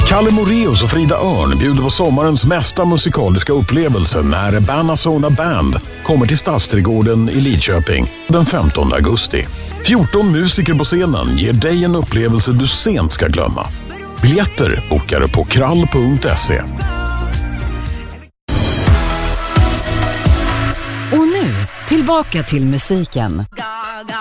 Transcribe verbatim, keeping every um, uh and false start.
Kalle Moreus och Frida Örn bjuder på sommarens mesta musikaliska upplevelse när Banazona Band kommer till Stadsträdgården i Lidköping den femtonde augusti. fjorton musiker på scenen ger dig en upplevelse du sent ska glömma. Biljetter bokar du på krall punkt se. Och nu, tillbaka till musiken.